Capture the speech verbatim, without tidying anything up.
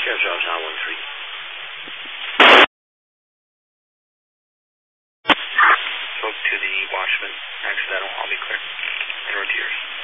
Sheriff Jobs nine one three. Spoke to the watchman. Accidental. I'll be clear. In road to yours.